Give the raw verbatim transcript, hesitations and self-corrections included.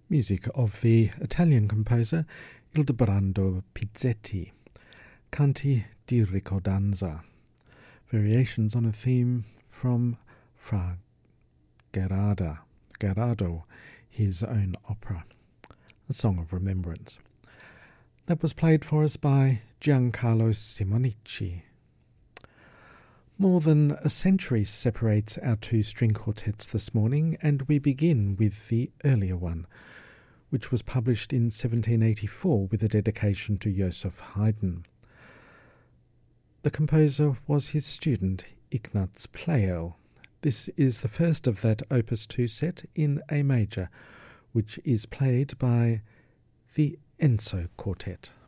Music of the Italian composer Ildebrando Pizzetti, Canti di Ricordanza, variations on a theme from Fra Gerarda, Gerardo, his own opera, a song of remembrance. That was played for us by Giancarlo Simonici. More than a century separates our two string quartets this morning, and we begin with the earlier one, which was published in seventeen eighty-four with a dedication to Joseph Haydn. The composer was his student Ignaz Pleyel. This is the first of that Opus two set in A major, which is played by the Enzo Quartet.